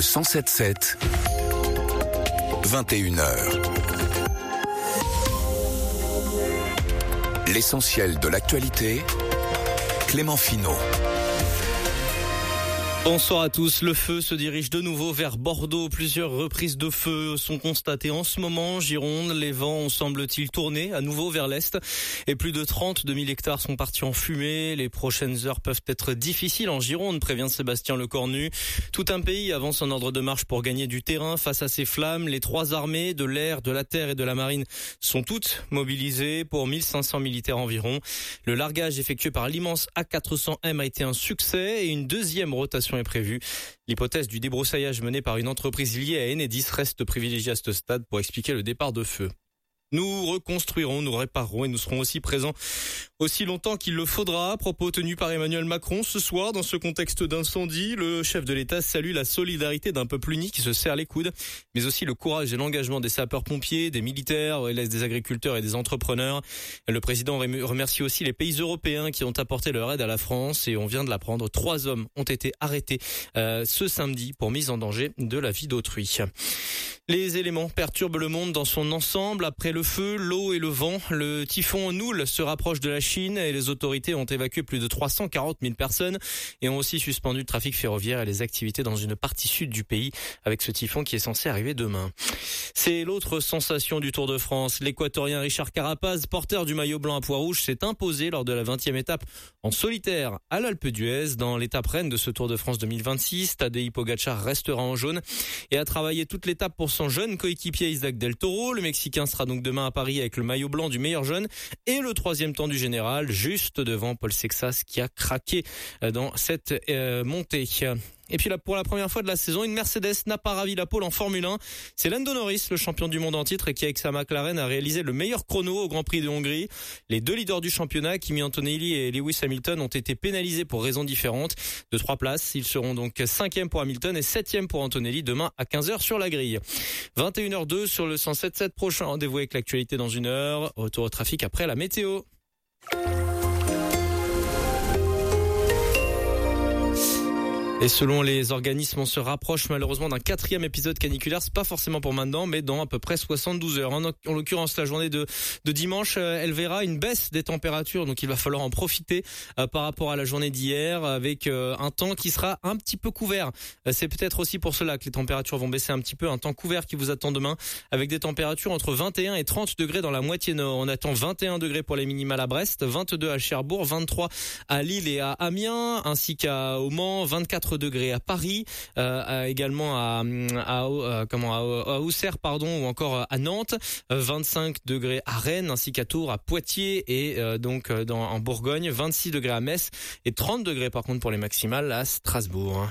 Le 107.7, 21h. L'essentiel de l'actualité, Clément Finot. Bonsoir à tous. Le feu se dirige de nouveau vers Bordeaux. Plusieurs reprises de feu sont constatées en ce moment en Gironde. Les vents ont, semble-t-il, tourné à nouveau vers l'est et plus de 32 000 hectares sont partis en fumée. Les prochaines heures peuvent être difficiles en Gironde, prévient Sébastien Lecornu. Tout un pays avance en ordre de marche pour gagner du terrain face à ces flammes. Les trois armées de l'air, de la terre et de la marine sont toutes mobilisées pour 1500 militaires environ. Le largage effectué par l'immense A400M a été un succès et une deuxième rotation est prévue. L'hypothèse du débroussaillage mené par une entreprise liée à Enedis reste privilégiée à ce stade pour expliquer le départ de feu. Nous reconstruirons, nous réparerons et nous serons aussi présents aussi longtemps qu'il le faudra. Propos tenus par Emmanuel Macron ce soir dans ce contexte d'incendie. Le chef de l'État salue la solidarité d'un peuple uni qui se serre les coudes, mais aussi le courage et l'engagement des sapeurs-pompiers, des militaires, des agriculteurs et des entrepreneurs. Le président remercie aussi les pays européens qui ont apporté leur aide à la France et on vient de l'apprendre. 3 hommes ont été arrêtés ce samedi pour mise en danger de la vie d'autrui. Les éléments perturbent le monde dans son ensemble. Après le feu, l'eau et le vent, le typhon Noul se rapproche de la Chine et les autorités ont évacué plus de 340 000 personnes et ont aussi suspendu le trafic ferroviaire et les activités dans une partie sud du pays avec ce typhon qui est censé arriver demain. C'est l'autre sensation du Tour de France. L'Équatorien Richard Carapaz, porteur du maillot blanc à pois rouge, s'est imposé lors de la 20e étape en solitaire à l'Alpe d'Huez. Dans l'étape reine de ce Tour de France 2026, Tadej Pogačar restera en jaune et a travaillé toute l'étape pour son jeune coéquipier Isaac Del Toro. Le Mexicain sera donc demain à Paris avec le maillot blanc du meilleur jeune et le 3e temps du général, juste devant Paul Sexas qui a craqué dans cette montée. Et puis là, pour la première fois de la saison, une Mercedes n'a pas ravi la pole en Formule 1. C'est Lando Norris, le champion du monde en titre et qui avec sa McLaren a réalisé le meilleur chrono au Grand Prix de Hongrie. Les 2 leaders du championnat, Kimi Antonelli et Lewis Hamilton, ont été pénalisés pour raisons différentes. De 3 places, ils seront donc 5e pour Hamilton et 7e pour Antonelli demain à 15h sur la grille. 21h02 sur le 107.7, prochain rendez-vous avec l'actualité dans 1 heure. Retour au trafic après la météo. Et selon les organismes, on se rapproche malheureusement d'un 4e épisode caniculaire. C'est pas forcément pour maintenant, mais dans à peu près 72 heures. En l'occurrence, la journée de dimanche, elle verra une baisse des températures. Donc il va falloir en profiter par rapport à la journée d'hier avec un temps qui sera un petit peu couvert. C'est peut-être aussi pour cela que les températures vont baisser un petit peu. Un temps couvert qui vous attend demain avec des températures entre 21 et 30 degrés dans la moitié nord. On attend 21 degrés pour les minimales à Brest, 22 à Cherbourg, 23 à Lille et à Amiens, ainsi qu'à au Mans, 24 degrés à Paris, également à Auxerre, ou encore à Nantes, 25 degrés à Rennes, ainsi qu'à Tours, à Poitiers et en Bourgogne, 26 degrés à Metz et 30 degrés par contre pour les maximales à Strasbourg.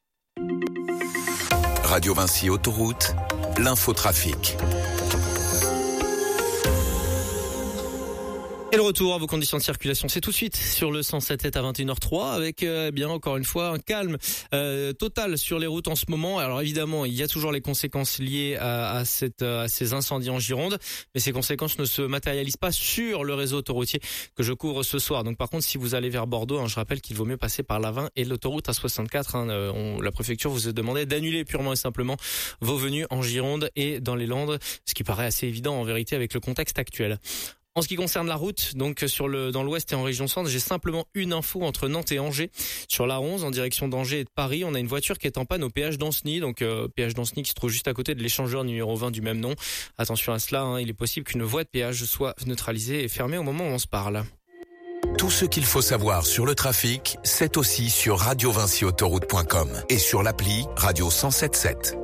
Radio Vinci Autoroute, l'infotrafic. Et le retour à vos conditions de circulation, c'est tout de suite sur le 107.7 à 21h03 avec bien encore une fois un calme total sur les routes en ce moment. Alors évidemment, il y a toujours les conséquences liées à ces incendies en Gironde, mais ces conséquences ne se matérialisent pas sur le réseau autoroutier que je couvre ce soir. Donc par contre, si vous allez vers Bordeaux, je rappelle qu'il vaut mieux passer par l'A20 et l'autoroute A64. La préfecture vous a demandé d'annuler purement et simplement vos venues en Gironde et dans les Landes, ce qui paraît assez évident en vérité avec le contexte actuel. En ce qui concerne la route, donc dans l'ouest et en région centre, j'ai simplement une info entre Nantes et Angers. Sur l'A11, en direction d'Angers et de Paris, on a une voiture qui est en panne au péage d'Anceny. Donc péage d'Anceny qui se trouve juste à côté de l'échangeur numéro 20 du même nom. Attention à cela, il est possible qu'une voie de péage soit neutralisée et fermée au moment où on se parle. Tout ce qu'il faut savoir sur le trafic, c'est aussi sur radiovinciautoroute.com et sur l'appli Radio 107.7.